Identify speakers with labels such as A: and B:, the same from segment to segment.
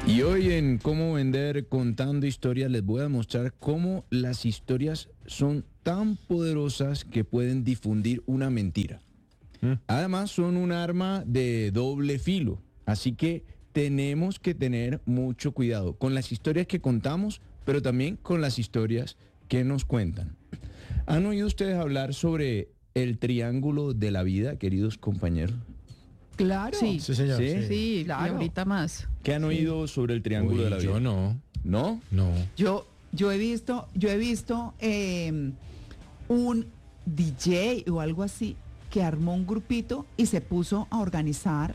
A: Y hoy en Cómo Vender Contando Historias les voy a mostrar cómo las historias son tan poderosas que pueden difundir una mentira. Además son un arma de doble filo, así que tenemos que tener mucho cuidado con las historias que contamos, pero también con las historias que nos cuentan. ¿Han oído ustedes hablar sobre el triángulo de la vida, queridos compañeros?
B: Claro.
C: Sí,
B: señor.
C: Sí,
B: claro.
C: y ahorita más.
A: ¿Qué han oído sobre el triángulo de la vida?
D: Yo no.
A: ¿No?
D: No.
B: Yo he visto un DJ o algo así que armó un grupito y se puso a organizar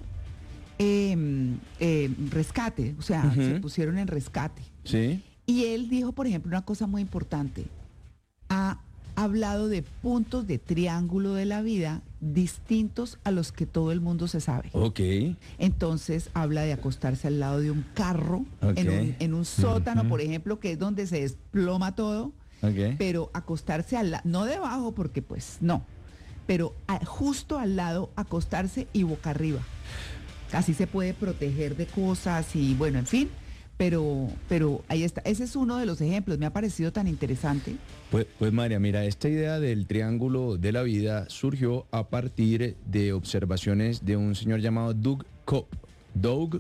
B: rescate, o sea, se pusieron en rescate.
A: Sí.
B: Y él dijo, por ejemplo, una cosa muy importante. Ha hablado de puntos de triángulo de la vida distintos a los que todo el mundo se sabe.
A: Ok.
B: Entonces habla de acostarse al lado de un carro,
A: Ok.
B: en un sótano, por ejemplo, que es donde se desploma todo,
A: Ok.
B: pero acostarse al lado, no debajo porque pues no, pero justo al lado acostarse y boca arriba. Así se puede proteger de cosas y bueno, en fin. Pero ahí está, ese es uno de los ejemplos, me ha parecido tan interesante.
A: Pues María, mira, esta idea del triángulo de la vida surgió a partir de observaciones de un señor llamado Doug Copp, Doug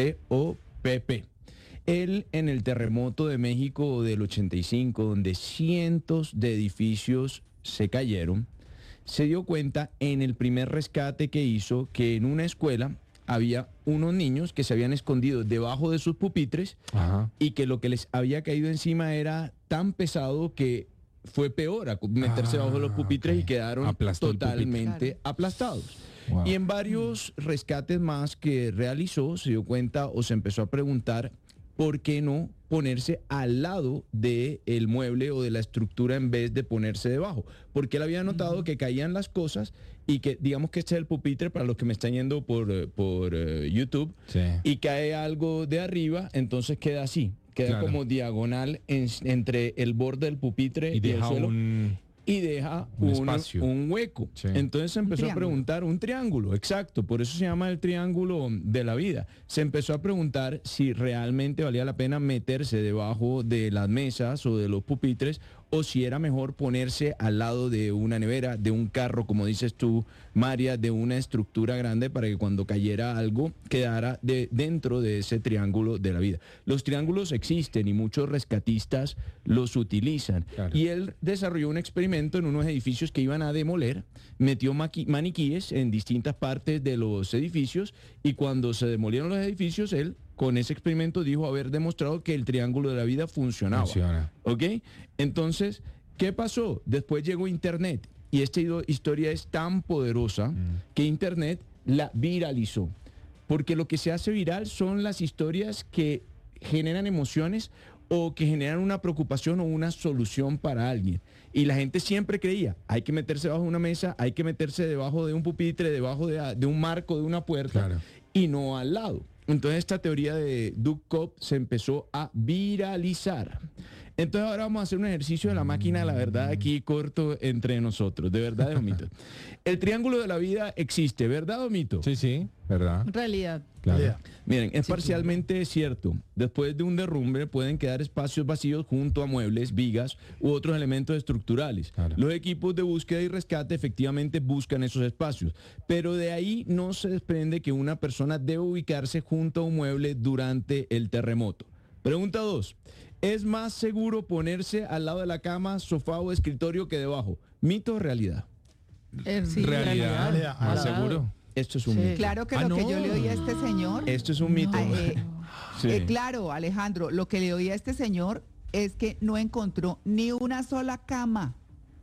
A: C-O-P-P. Él en el terremoto de México del 85, donde cientos de edificios se cayeron, se dio cuenta en el primer rescate que hizo que en una escuela había unos niños que se habían escondido debajo de sus pupitres.
D: Ajá.
A: Y que lo que les había caído encima era tan pesado que fue peor a meterse bajo los pupitres y quedaron
D: Aplastó el
A: totalmente
B: pupitre.
A: aplastados.
D: Wow.
A: Y en varios rescates más que realizó, se dio cuenta o se empezó a preguntar por qué no ponerse al lado del mueble o de la estructura en vez de ponerse debajo. Porque él había notado que caían las cosas y que, digamos que este es el pupitre para los que me están yendo por YouTube,
D: Sí.
A: y cae algo de arriba, entonces queda así, queda
D: Claro.
A: como diagonal entre el borde del pupitre
D: Y
A: el
D: deja
A: suelo.
D: un...
A: Y deja
D: un espacio.
A: un hueco.
D: Sí.
A: Entonces se empezó a
B: triángulo.
A: preguntar, un triángulo, exacto, por eso se llama el triángulo de la vida. Se empezó a preguntar si realmente valía la pena meterse debajo de las mesas o de los pupitres, o si era mejor ponerse al lado de una nevera, de un carro, como dices tú, María, de una estructura grande para que cuando cayera algo quedara dentro de ese triángulo de la vida. Los triángulos existen y muchos rescatistas los utilizan.
D: Claro.
A: Y él desarrolló un experimento en unos edificios que iban a demoler, metió maniquíes en distintas partes de los edificios, y cuando se demolieron los edificios, él con ese experimento dijo haber demostrado que el triángulo de la vida funcionaba.
D: Funciona.
A: ¿Ok? Entonces, ¿qué pasó? Después llegó Internet, y esta historia es tan poderosa que Internet la viralizó. Porque lo que se hace viral son las historias que generan emociones o que generan una preocupación o una solución para alguien. Y la gente siempre creía, hay que meterse debajo de una mesa, hay que meterse debajo de un pupitre, debajo de un marco de una puerta,
D: Claro.
A: y no al lado. Entonces esta teoría de Doug Copp se empezó a viralizar. Entonces ahora vamos a hacer un ejercicio de la máquina de la verdad aquí corto entre nosotros, de verdad o mito. El triángulo de la vida existe, ¿verdad o mito?
D: Sí, sí, ¿verdad?
C: Realidad.
D: Claro.
A: Miren, es parcialmente cierto. Después de un derrumbe pueden quedar espacios vacíos junto a muebles, vigas u otros elementos estructurales.
D: Claro.
A: Los equipos de búsqueda y rescate efectivamente buscan esos espacios, pero de ahí no se desprende que una persona debe ubicarse junto a un mueble durante el terremoto. Pregunta 2. ¿Es más seguro ponerse al lado de la cama, sofá o escritorio que debajo? ¿Mito o realidad?
C: Sí,
D: Realidad. ¿Más seguro?
A: Esto es un
C: Sí.
A: mito.
B: Claro que
D: Ah,
B: lo que
D: no.
B: yo le oí a este señor...
A: Esto es un mito. Sí.
B: Claro, Alejandro, lo que le oí a este señor es que no encontró ni una sola cama,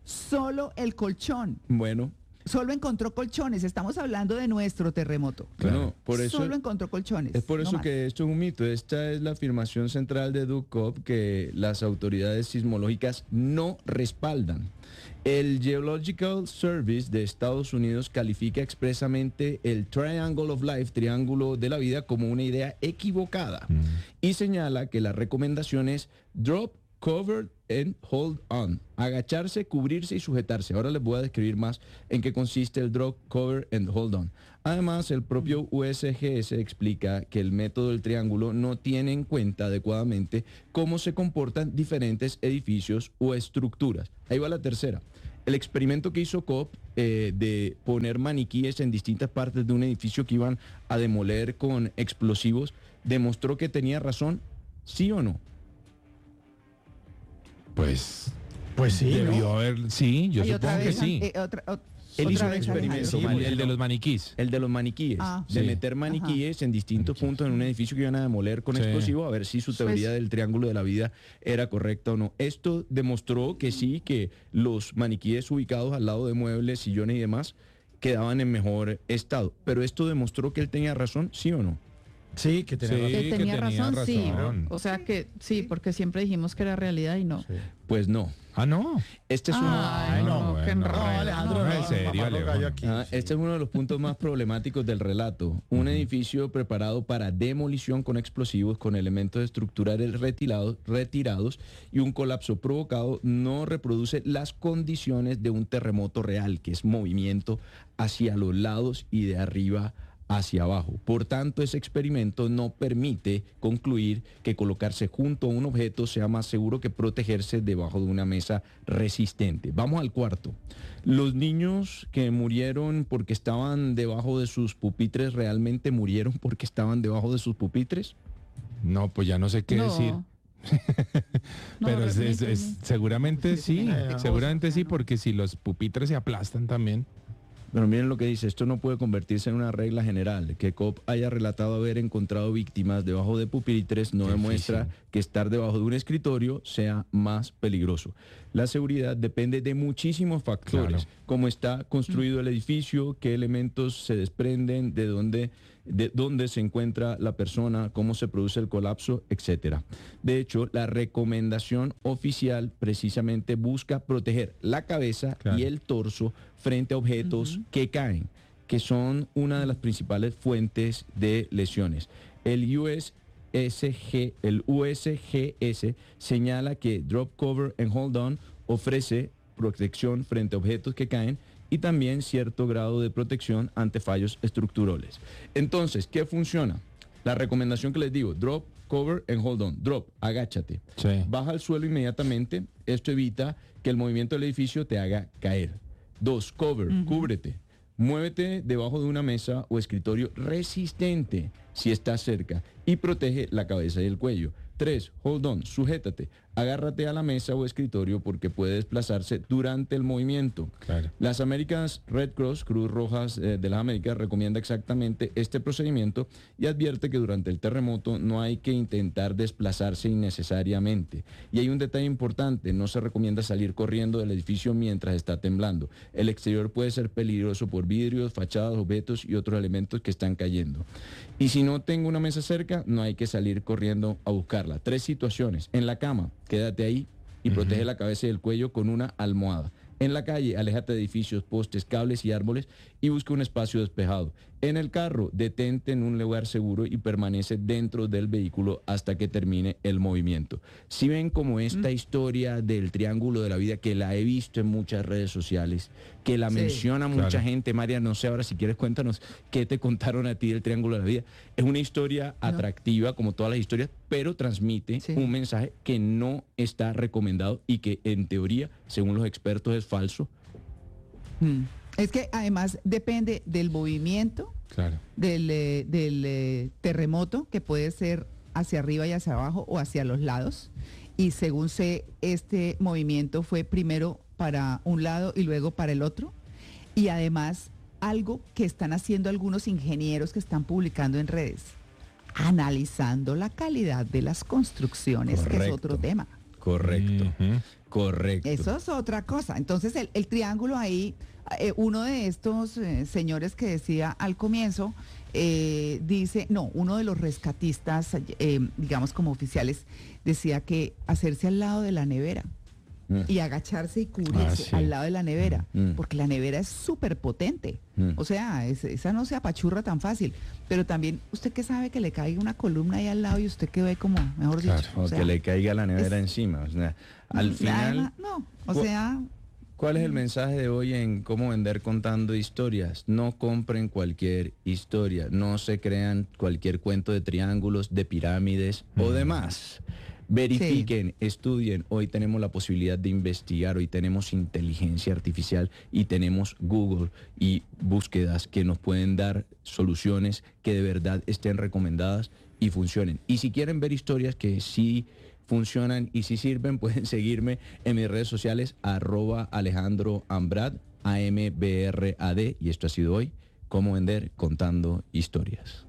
B: solo el colchón.
A: Bueno,
B: Solo encontró colchones, estamos hablando de nuestro terremoto.
D: Claro.
A: no, por eso...
B: Solo encontró colchones.
A: Es por
B: no
A: eso
B: más.
A: que esto es un mito. Esta es la afirmación central de Doug Copp que las autoridades sismológicas no respaldan. El Geological Service de Estados Unidos califica expresamente el Triangle of Life, triángulo de la vida, como una idea equivocada y señala que la recomendación es drop cover and hold on. Agacharse, cubrirse y sujetarse. Ahora les voy a describir más en qué consiste el drop, cover and hold on. Además, el propio USGS explica que el método del triángulo no tiene en cuenta adecuadamente cómo se comportan diferentes edificios o estructuras. Ahí va la tercera. El experimento que hizo Cobb de poner maniquíes en distintas partes de un edificio que iban a demoler con explosivos, ¿demostró que tenía razón? ¿Sí o no?
D: Pues
E: sí,
D: debió
E: ¿no?
D: haber, sí, yo
B: Hay otra
D: supongo que
B: vez,
D: sí.
A: Él hizo
B: otra
A: un
B: vez,
A: experimento,
B: Alejandro.
D: El de los maniquís.
A: El de los maniquíes, de
D: sí.
A: meter maniquíes en distintos puntos en un edificio que iban a demoler con
D: Sí.
A: explosivos, a ver si su teoría del triángulo de la vida era correcta o no. Esto demostró que sí, que los maniquíes ubicados al lado de muebles, sillones y demás quedaban en mejor estado. Pero esto demostró que él tenía razón, ¿sí o no?
E: Sí, que tenía
D: Sí.
E: razón.
C: Él tenía
D: que tenía
C: razón, sí.
D: razón.
C: O sea que sí, porque siempre dijimos que era realidad y no.
E: Sí.
A: Pues no.
D: Ah, no.
A: Este es uno...
C: Ay, no, qué
D: bueno.
C: enredo.
E: No, Alejandro,
D: No,
E: no,
D: en serio,
E: mamá,
D: Alejo.
E: gallo aquí.
A: Este es uno de los puntos más problemáticos del relato. Un edificio preparado para demolición con explosivos, con elementos estructurales retirados y un colapso provocado no reproduce las condiciones de un terremoto real, que es movimiento hacia los lados y de arriba hacia abajo. Por tanto, ese experimento no permite concluir que colocarse junto a un objeto sea más seguro que protegerse debajo de una mesa resistente. Vamos al cuarto. Los niños que murieron porque estaban debajo de sus pupitres, ¿realmente murieron porque estaban debajo de sus pupitres?
D: No, pues ya no sé qué
C: No.
D: decir.
C: No,
D: Pero
C: repíteme.
D: seguramente sí,
E: Ay,
D: seguramente sí, porque si los pupitres se aplastan también.
A: Pero miren lo que dice, esto no puede convertirse en una regla general. Que Cobb haya relatado haber encontrado víctimas debajo de pupitres no
D: Qué
A: demuestra
D: difícil.
A: que estar debajo de un escritorio sea más peligroso. La seguridad depende de muchísimos factores,
D: Claro.
A: cómo está construido el edificio, qué elementos se desprenden, de dónde se encuentra la persona, cómo se produce el colapso, etcétera. De hecho, la recomendación oficial precisamente busca proteger la cabeza
D: Claro.
A: y el torso frente a objetos que caen, que son una de las principales fuentes de lesiones. El USGS señala que Drop, Cover and Hold On ofrece protección frente a objetos que caen y también cierto grado de protección ante fallos estructurales. Entonces, ¿qué funciona? La recomendación que les digo, drop, cover and hold on. Drop, agáchate.
D: Sí.
A: Baja al suelo inmediatamente. Esto evita que el movimiento del edificio te haga caer. 2, cover, cúbrete. Muévete debajo de una mesa o escritorio resistente si estás cerca y protege la cabeza y el cuello. 3, hold on, sujétate. Agárrate a la mesa o escritorio porque puede desplazarse durante el movimiento.
D: Claro.
A: Las Americas Red Cross, Cruz Rojas de las Américas, recomienda exactamente este procedimiento y advierte que durante el terremoto no hay que intentar desplazarse innecesariamente. Y hay un detalle importante, no se recomienda salir corriendo del edificio mientras está temblando. El exterior puede ser peligroso por vidrios, fachadas, objetos y otros elementos que están cayendo. Y si no tengo una mesa cerca, no hay que salir corriendo a buscarla. 3 situaciones. En la cama, quédate ahí y protege la cabeza y el cuello con una almohada. En la calle, aléjate de edificios, postes, cables y árboles y busca un espacio despejado. En el carro, detente en un lugar seguro y permanece dentro del vehículo hasta que termine el movimiento. Si ven como esta historia del triángulo de la vida, que la he visto en muchas redes sociales, que la
B: Sí,
A: menciona mucha
D: claro.
A: gente, María, no sé ahora si quieres cuéntanos qué te contaron a ti del triángulo de la vida. Es una historia atractiva como todas las historias, pero transmite
B: Sí.
A: un mensaje que no está recomendado y que en teoría, según los expertos, es falso.
B: Es que además depende del movimiento,
D: Claro.
B: del terremoto, que puede ser hacia arriba y hacia abajo o hacia los lados. Y según sé, este movimiento fue primero para un lado y luego para el otro. Y además, algo que están haciendo algunos ingenieros que están publicando en redes, analizando la calidad de las construcciones, que es
A: Correcto.
B: otro tema.
A: Correcto,
D: Ujú.
A: correcto.
B: Eso es otra cosa. Entonces, el triángulo ahí, uno de estos señores que decía al comienzo, dice, no, uno de los rescatistas, digamos como oficiales, decía que hacerse al lado de la nevera, y agacharse y cubrirse
D: sí.
B: al lado de la nevera,
A: Mm.
B: porque la nevera es súper potente. O sea, esa no se apachurra tan fácil. Pero también, ¿usted qué sabe que le caiga una columna ahí al lado y usted que ve como, mejor dicho?
D: Claro.
A: O
B: sea,
A: que le caiga la nevera
B: es-
A: encima. O sea, al final,
B: además, no, o
A: cu-
B: sea,
A: ¿cuál es el mensaje de hoy en cómo vender contando historias? No compren cualquier historia, no se crean cualquier cuento de triángulos, de pirámides o demás. Verifiquen, estudien. Hoy tenemos la posibilidad de investigar, hoy tenemos inteligencia artificial y tenemos Google y búsquedas que nos pueden dar soluciones que de verdad estén recomendadas y funcionen. Y si quieren ver historias que sí funcionan y si sirven, pueden seguirme en mis redes sociales, @AlejandroAmbrad, AMBRAD, y esto ha sido hoy, Cómo Vender Contando Historias.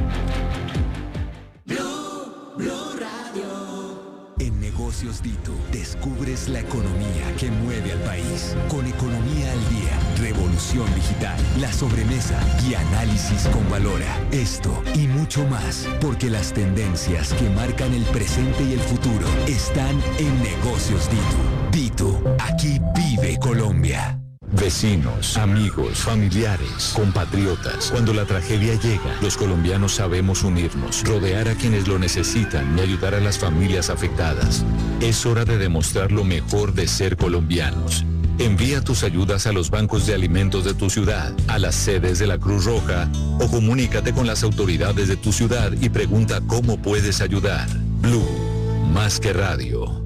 E: En Negocios Dito, descubres la economía que mueve al país. Con Economía al Día, Revolución Digital, La Sobremesa y análisis con Valora. Esto y mucho más, porque las tendencias que marcan el presente y el futuro están en Negocios Dito. Dito, aquí vive Colombia.
F: Vecinos, amigos, familiares, compatriotas. Cuando la tragedia llega, los colombianos sabemos unirnos, rodear a quienes lo necesitan y ayudar a las familias afectadas. Es hora de demostrar lo mejor de ser colombianos. Envía tus ayudas a los bancos de alimentos de tu ciudad, a las sedes de la Cruz Roja o comunícate con las autoridades de tu ciudad y pregunta cómo puedes ayudar. Blue, más que radio.